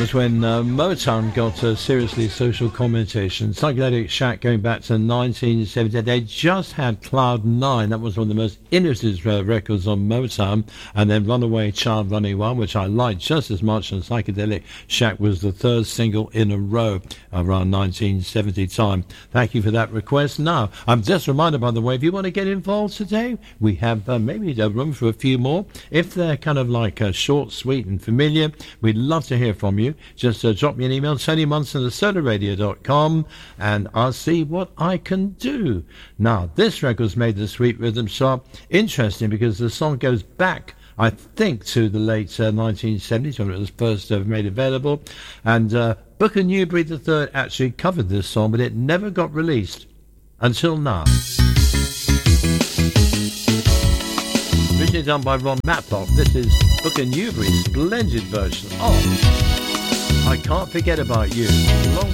was when Motown got seriously social connotation. Psychedelic Shack going back to 1970. They just had Cloud 9. That was one of the most innovative records on Motown. And then Runaway Child Running Wild, which I liked just as much as Psychedelic Shack was the third single in a row around 1970 time. Thank you for that request. Now, I'm just reminded, by the way, if you want to get involved today, we have maybe a room for a few more. If they're kind of like short, sweet and familiar, we'd love to hear from you. Just drop me an email, TonyMunson@SolarRadio.com, and I'll see what I can do. Now, this record's made the Sweet Rhythm Shop interesting because the song goes back, I think, to the late 1970s when it was first made available. And Booker Newberry III actually covered this song, but it never got released until now. Originally done by Ron Matlock, this is Booker Newberry's splendid version of I Can't Forget About You. Long